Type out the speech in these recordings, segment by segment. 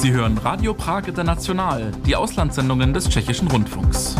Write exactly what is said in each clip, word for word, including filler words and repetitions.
Sie hören Radio Prag International, die Auslandssendungen des Tschechischen Rundfunks.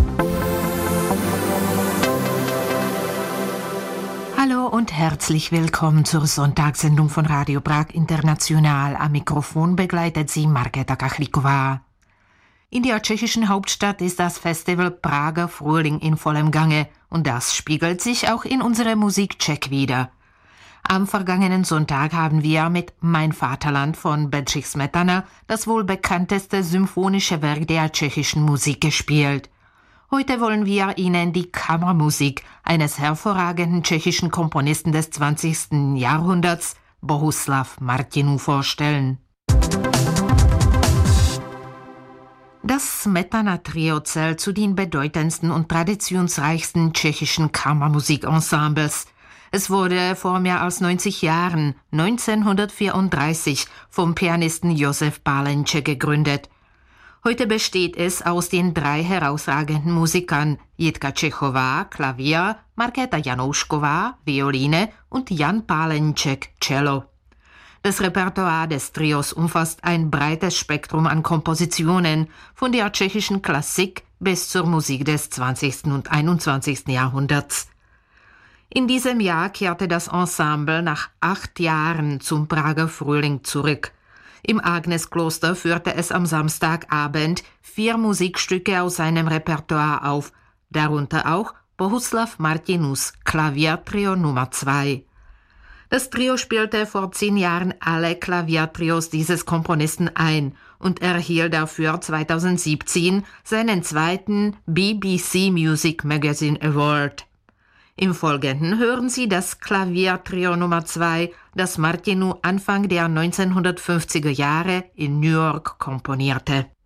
Hallo und herzlich willkommen zur Sonntagssendung von Radio Prag International. Am Mikrofon begleitet sie Markéta Kachlíková. In der tschechischen Hauptstadt ist das Festival Prager Frühling in vollem Gange und das spiegelt sich auch in unserer Musikcheck wider. Am vergangenen Sonntag haben wir mit Mein Vaterland von Bedřich Smetana das wohl bekannteste symphonische Werk der tschechischen Musik gespielt. Heute wollen wir Ihnen die Kammermusik eines hervorragenden tschechischen Komponisten des zwanzigsten Jahrhunderts, Bohuslav Martinů, vorstellen. Das Smetana-Trio zählt zu den bedeutendsten und traditionsreichsten tschechischen Kammermusikensembles. Es wurde vor mehr als neunzig Jahren, neunzehnhundertvierunddreißig, vom Pianisten Josef Pálenček gegründet. Heute besteht es aus den drei herausragenden Musikern Jitka Čechová, Klavier, Markéta Janoušková, Violine und Jan Pálenček, Cello. Das Repertoire des Trios umfasst ein breites Spektrum an Kompositionen, von der tschechischen Klassik bis zur Musik des zwanzigsten und einundzwanzigsten Jahrhunderts. In diesem Jahr kehrte das Ensemble nach acht Jahren zum Prager Frühling zurück. Im Agneskloster führte es am Samstagabend vier Musikstücke aus seinem Repertoire auf, darunter auch Bohuslav Martinůs Klaviertrio Nummer zwei. Das Trio spielte vor zehn Jahren alle Klaviertrios dieses Komponisten ein und erhielt dafür zweitausendsiebzehn seinen zweiten B B C Music Magazine Award. Im Folgenden hören Sie das Klaviertrio Nummer zwei, das Martinů Anfang der neunzehnhundertfünfziger Jahre in New York komponierte.